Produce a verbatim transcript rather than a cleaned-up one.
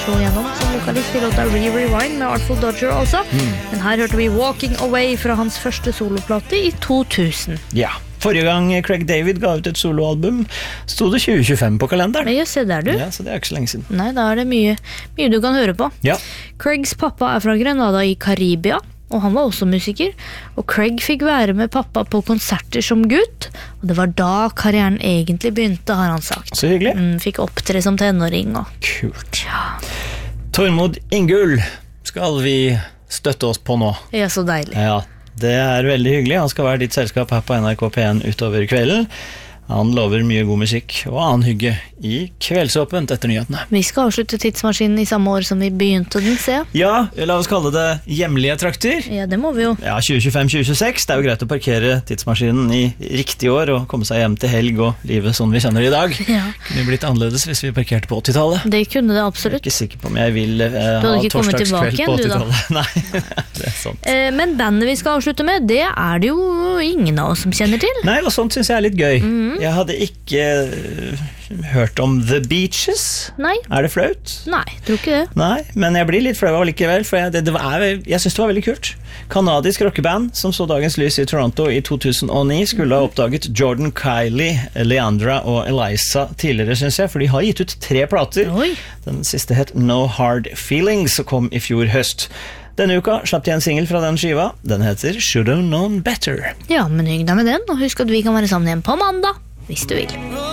slå gjennom som vokalist I låta Re-Rewind med Artful Dodger også. Mm. Men her hørte vi Walking Away fra hans første soloplate I to tusen. Ja, forrige gang Craig David ga ut et soloalbum, stod det tjue tjuefem på kalenderen. Men jeg ser der du. Ja, så det er ikke så lenge siden. Nei, da er det mye, mye du kan høre på. Ja. Craigs pappa er fra Grenada I Karibia, og han var også musiker. Og Craig fikk være med pappa på konserter som gutt, og det var da karrieren egentlig begynte, har han sagt. Så hyggelig. Mm, fikk opptre som tenåring. Og... Kult. Ja. Tormod Ingull skal vi støtte oss på nå. Ja, så deilig. Ja, det er veldig hyggelig. Han skal være ditt selskap her på N R K P en utover kvelden. Han lover mye god musikk og annen hygge I kveldsåpent etter nyhetene. Vi skal avslutte tidsmaskinen I samme år som vi begynte den, se. Ja, la oss kalle det hjemlige trakter. Ja, det må vi jo. Ja, tjue tjuefem til tjue tjueseks. Det er jo greit å parkere tidsmaskinen I riktig år og komme seg hjem til helg og livet sånn vi kjenner det I dag. Ja. Kunne blitt annerledes hvis vi parkerte på åttitallet. Det kunne det Jeg er absolutt. ikke sikker på om jeg vil eh, ha torsdagskveld på åttitallet. Nei, det er sant. Eh, men bandet vi skal avslutte med, det er det jo ingen av oss som kjenner til. Nei, og sånt synes jeg er litt gøy. Mhm. Jeg hadde ikke uh, hørt om The Beaches. Nei. Er det flaut? Nei, tror ikke det. Nei, men jeg blir litt flau allikevel, for jeg, det, det var, jeg synes det var veldig kult. Kanadisk rockeband som så dagens lys I Toronto I to tusen og ni skulle ha oppdaget Jordan Kylie, Leandra og Eliza tidligere, synes jeg, for de har gitt ut tre plater. Oi. Den siste het No Hard Feelings og kom I fjor høst. Denne uka slapp de en single fra den skiva. Den heter Should Have Known Better. Ja, men hygg deg med den, og husk at vi kan være sammen igjen på mandag, hvis du vil.